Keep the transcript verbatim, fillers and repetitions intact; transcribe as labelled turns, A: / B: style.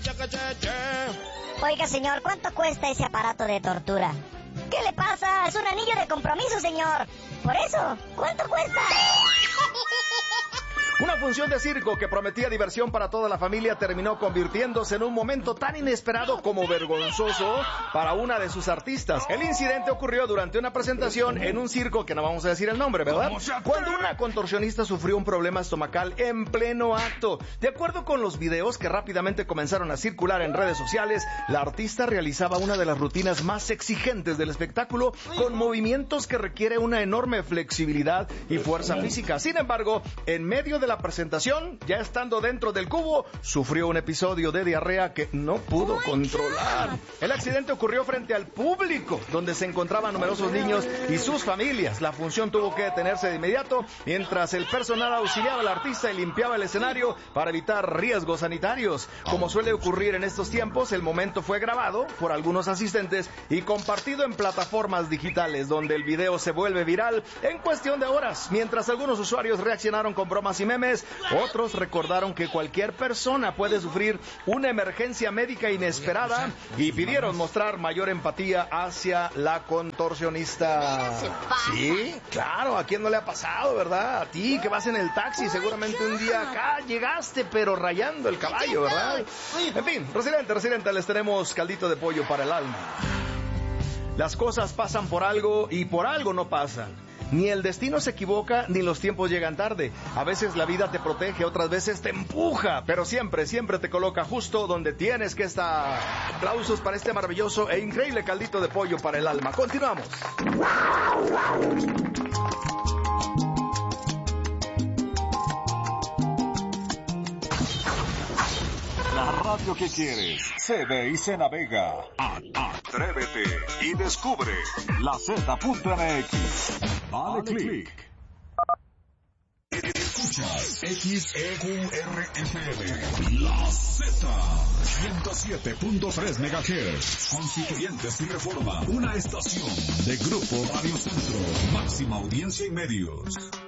A: Oiga, señor, ¿cuánto cuesta ese aparato de tortura? ¿Qué le pasa? Es un anillo de compromiso, señor. Por eso, ¿cuánto cuesta?
B: Una función de circo que prometía diversión para toda la familia terminó convirtiéndose en un momento tan inesperado como vergonzoso para una de sus artistas. El incidente ocurrió durante una presentación en un circo que no vamos a decir el nombre, ¿verdad? Cuando una contorsionista sufrió un problema estomacal en pleno acto. De acuerdo con los videos que rápidamente comenzaron a circular en redes sociales, la artista realizaba una de las rutinas más exigentes del espectáculo con movimientos que requiere una enorme flexibilidad y fuerza física. Sin embargo, en medio de la presentación, ya estando dentro del cubo, sufrió un episodio de diarrea que no pudo controlar. El accidente ocurrió frente al público, donde se encontraban numerosos niños y sus familias. La función tuvo que detenerse de inmediato, mientras el personal auxiliaba al artista y limpiaba el escenario para evitar riesgos sanitarios. Como suele ocurrir en estos tiempos, el momento fue grabado por algunos asistentes y compartido en plataformas digitales, donde el video se vuelve viral en cuestión de horas. Mientras algunos usuarios reaccionaron con bromas y memes, otros recordaron que cualquier persona puede sufrir una emergencia médica inesperada y pidieron mostrar mayor empatía hacia la contorsionista. Sí, claro, ¿a quién no le ha pasado, verdad? A ti que vas en el taxi, seguramente un día acá llegaste, pero rayando el caballo, ¿verdad? En fin, residente, residente, les tenemos caldito de pollo para el alma. Las cosas pasan por algo y por algo no pasan. Ni el destino se equivoca, ni los tiempos llegan tarde. A veces la vida te protege, otras veces te empuja, pero siempre, siempre te coloca justo donde tienes que estar. Aplausos para este maravilloso e increíble caldito de pollo para el alma. Continuamos.
C: La radio que quieres se ve y se navega. Atrévete y descubre la Z punto M X. Dale click. Escuchas X E U R F M. La Z. ciento siete punto tres megahertz. Constituyentes y Reforma. Una estación de Grupo Radio Centro. Máxima audiencia y medios.